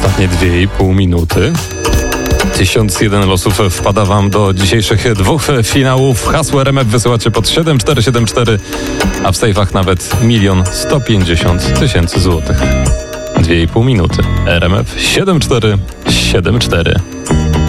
Ostatnie 2,5 minuty. 1001 losów wpada wam do dzisiejszych dwóch finałów. Hasło RMF wysyłacie pod 7474, a w sejfach nawet 1 150 000 złotych. 2,5 minuty. RMF 7474.